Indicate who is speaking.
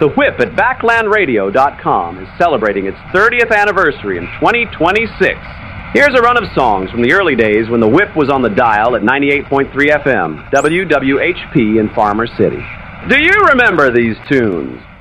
Speaker 1: The Whip at BacklandRadio.com is celebrating its 30th anniversary in 2026. Here's a run of songs from the early days when The Whip was on the dial at 98.3 FM, WWHP in Farmer City. Do you remember these tunes?